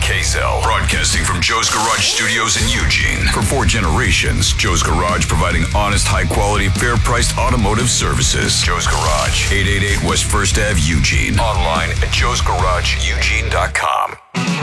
KSL. Broadcasting from Joe's Garage Studios in Eugene. For 4 generations, Joe's Garage providing honest, high-quality, fair-priced automotive services. Joe's Garage, 888 West 1st Ave, Eugene. Online at joesgarageeugene.com.